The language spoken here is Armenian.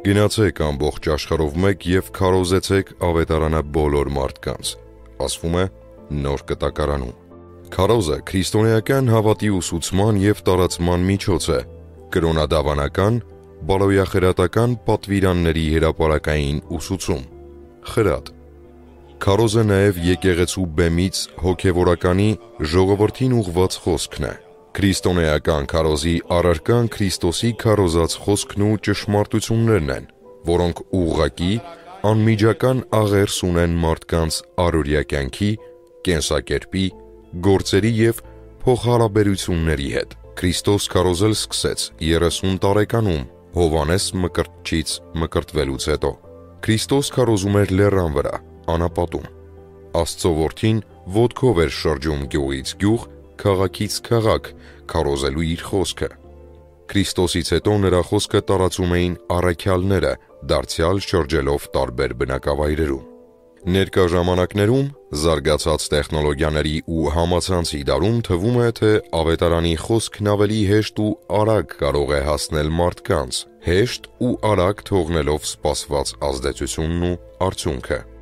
Գնացեք ամբողջ աշխարհով մեկ եւ քարոզեցեք ավետարանը բոլոր մարդկանց, ասվում է Նոր Կտակարանում։ Քարոզը քրիստոնեական հավատի ուսուցման եւ տարածման միջոց է, կրոնադավանական, բարոյախրատական պատվիրանների հրապարակային ուսուցում։ Խրատ։ Քարոզը նաեւ եկեղեցու բեմից հոգեվորականի ժողովրդին ուղված խոսքն է։ Քրիստոնեական քարոզի առարկան Քրիստոսի քարոզած խոսքն ու ճշմարտություններն են, որոնք ուղղակի, անմիջական աղերս ունեն մարդկանց առօրյա կյանքի, կենսակերպի, գործերի եւ փոխհարաբերությունների հետ։ Քրիստոս քարոզել սկսեց 30 տարեկանում Հովհաննես Մկրտչից մկրտվելուց հետո։ Քրիստոս քարոզում էր լեռան վրա, անապատում։ Աստծո որդին ոտքով էր շրջում գյուղից գյուղ, քաղաքից քաղաք, քարոզելու իր խոսքը։ Քրիստոսից հետո նրա խոսքը տարածում էին առաքյալները, դարձյալ շրջելով տարբեր բնակավայրերում։ Ներկա ժամանակներում զարգացած տեխնոլոգիաների ու համացանցի դարում թվում է, թե ավետարանի խոսքն ավելի հեշտ ու արագ կարող է հասնել մարդկանց, հեշտ ու արագ թողնելով սպասված ազդեցությունն ու արդյունքը։